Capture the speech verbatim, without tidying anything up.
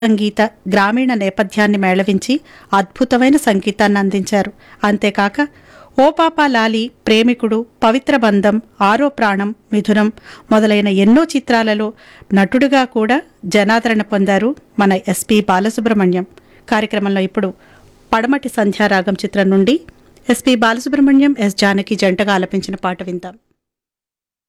సంగీత గ్రామీణ నేపథ్యాన్ని మేళవించి అద్భుతమైన సంగీతాన్ని అందించారు. అంతేకాక ఓ పాపా లాలి, ప్రేమికుడు, పవిత్ర బంధం, ఆరో ప్రాణం, మిథునం మొదలైన ఎన్నో చిత్రాలలో నటుడిగా కూడా జనాదరణ పొందారు మన ఎస్పి బాలసుబ్రహ్మణ్యం. కార్యక్రమంలో ఇప్పుడు పడమటి సంధ్యారాగం చిత్రం నుండి ఎస్పి బాలసుబ్రహ్మణ్యం, ఎస్ జానకి జంటగా ఆలపించిన పాట విందాం.